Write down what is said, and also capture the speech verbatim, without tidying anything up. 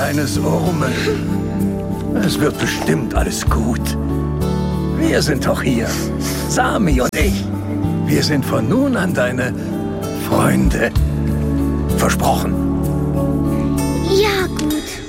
kleines Urmel. Es wird bestimmt alles gut. Wir sind doch hier, Sami und ich. Wir sind von nun an deine Freunde. Versprochen. Ja, gut.